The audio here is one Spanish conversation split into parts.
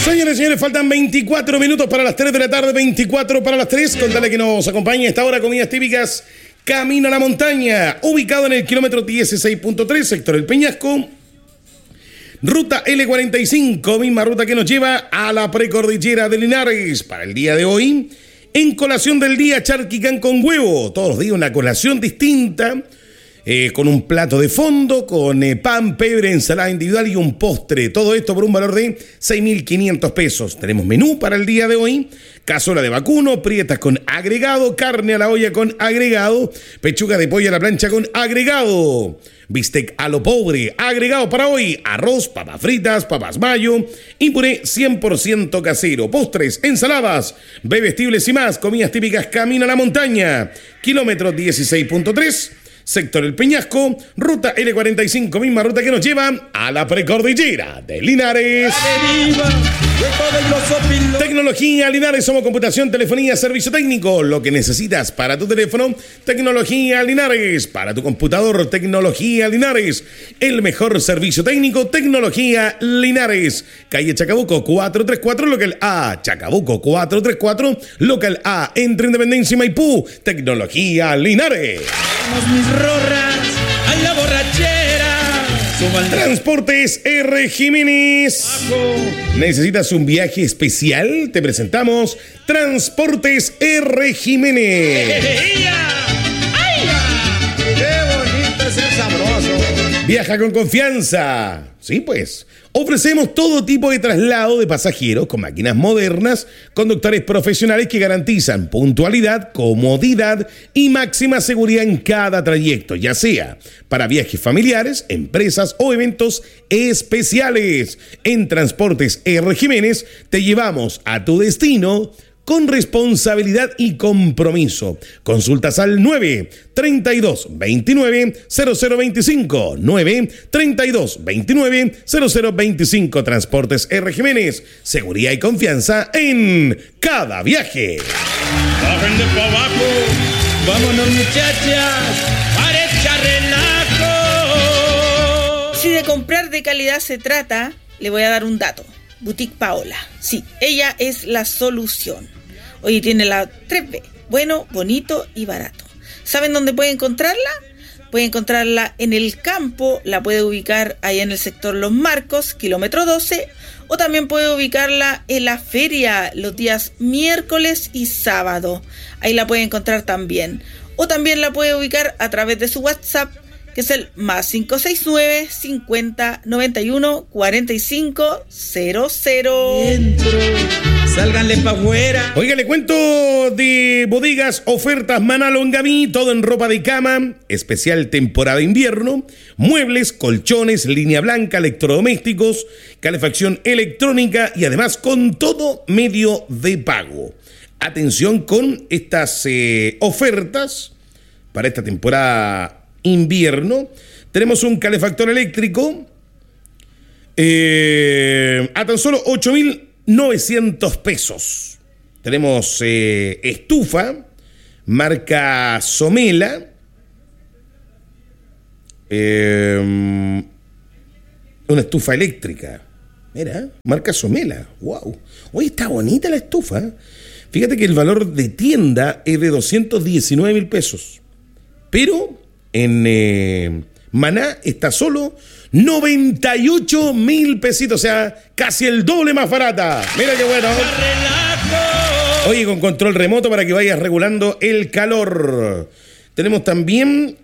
Señores y señores, faltan 24 minutos para las 3 de la tarde, 24 para las 3. Contale que nos acompaña a esta hora comidas típicas Camino a la Montaña, ubicado en el kilómetro 16.3, sector El Peñasco. Ruta L45, misma ruta que nos lleva a la precordillera de Linares. Para el día de hoy, en colación del día, charquicán con huevo. Todos los días una colación distinta. Con un plato de fondo, con pan, pebre, ensalada individual y un postre. Todo esto por un valor de 6.500 pesos. Tenemos menú para el día de hoy. Cazuela de vacuno, prietas con agregado, carne a la olla con agregado, pechuga de pollo a la plancha con agregado, bistec a lo pobre, agregado para hoy, arroz, papas fritas, papas mayo y puré 100% casero. Postres, ensaladas, bebestibles y más. Comidas típicas Camino a la Montaña. Kilómetro 16.3. Sector El Peñasco, ruta L45, misma ruta que nos lleva a la precordillera de Linares. Tecnología Linares, somos computación, telefonía, servicio técnico. Lo que necesitas para tu teléfono, Tecnología Linares. Para tu computador, Tecnología Linares. El mejor servicio técnico, Tecnología Linares. Calle Chacabuco 434, local A. Chacabuco 434, local A. Entre Independencia y Maipú. Tecnología Linares. Mis rorras a la borrachera. Transportes R. Jiménez. ¿Necesitas un viaje especial? Te presentamos Transportes R. Jiménez. ¡Qué bonito es ser sabroso! Viaja con confianza. Sí, pues. Ofrecemos todo tipo de traslado de pasajeros con máquinas modernas, conductores profesionales que garantizan puntualidad, comodidad y máxima seguridad en cada trayecto, ya sea para viajes familiares, empresas o eventos especiales. En Transportes R. Jiménez te llevamos a tu destino con responsabilidad y compromiso. Consultas al 9-32-29-0025. 9-32-29-0025. Transportes R. Jiménez. Seguridad y confianza en cada viaje. Bajen de pa' abajo. Vámonos, muchachas, para echar relajo. Si de comprar de calidad se trata, le voy a dar un dato. Boutique Paola. Sí, ella es la solución. Hoy tiene la 3B. Bueno, bonito y barato. ¿Saben dónde puede encontrarla? Puede encontrarla en el campo. La puede ubicar ahí en el sector Los Marcos, kilómetro 12. O también puede ubicarla en la feria los días miércoles y sábado. Ahí la puede encontrar también. O también la puede ubicar a través de su WhatsApp, que es el más 569 50 91 45 00. Sálganle pa' afuera. Oiga, le cuento de bodegas, ofertas Maná Longaví, todo en ropa de cama, especial temporada invierno, muebles, colchones, línea blanca, electrodomésticos, calefacción electrónica y además con todo medio de pago. Atención con estas ofertas para esta temporada invierno. Tenemos un calefactor eléctrico a tan solo 8.900 pesos. Tenemos estufa marca Somela, una estufa eléctrica, mira, marca Somela. Wow, oye, está bonita la estufa. Fíjate que el valor de tienda es de 219.000 pesos, pero en Maná está solo 98.000 pesitos, o sea, casi el doble más barata. Mira qué bueno. Oye, con control remoto para que vayas regulando el calor. Tenemos también,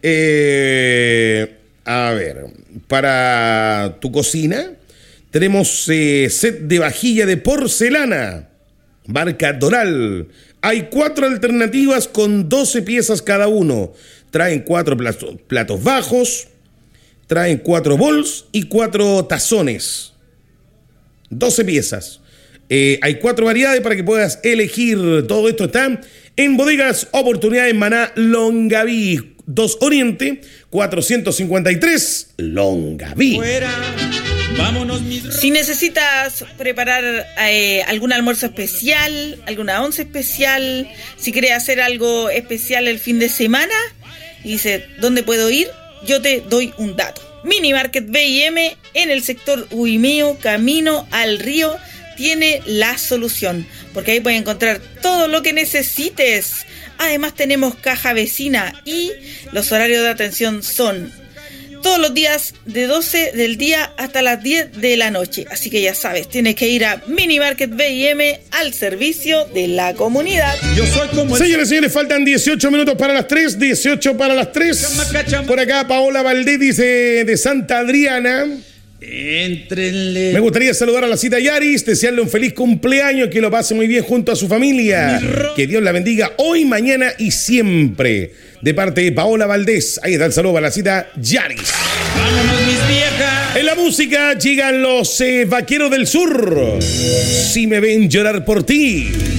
a ver, para tu cocina, tenemos set de vajilla de porcelana, marca Doral. Hay 4 alternativas con 12 piezas cada uno. Traen 4 platos bajos, traen 4 bols y 4 tazones. 12 piezas. Hay 4 variedades para que puedas elegir. Todo esto está en Bodegas Oportunidades Maná Longaví. 2 Oriente, 453 Longaví. Fuera. Vámonos, si necesitas preparar algún almuerzo especial, alguna once especial, si quieres hacer algo especial el fin de semana y dices, ¿dónde puedo ir? Yo te doy un dato. Mini Market B&M en el sector Huimeo, camino al río. tiene la solución, porque ahí puedes encontrar todo lo que necesites. Además tenemos caja vecina y los horarios de atención son todos los días de 12 del día hasta las 10 de la noche. Así que ya sabes, tienes que ir a Mini Market B&M al servicio de la comunidad. Yo soy como Señores y señores, faltan 18 minutos para las 3. 18 para las 3. Por acá Paola Valdés dice de Santa Adriana. Entrenle. Me gustaría saludar a la cita Yaris, desearle un feliz cumpleaños, que lo pase muy bien junto a su familia. Que Dios la bendiga hoy, mañana y siempre. De parte de Paola Valdés. Ahí está el saludo para la cita Yaris. Vámonos, mis viejas. En la música llegan los Vaqueros del Sur. Si me ven llorar por ti.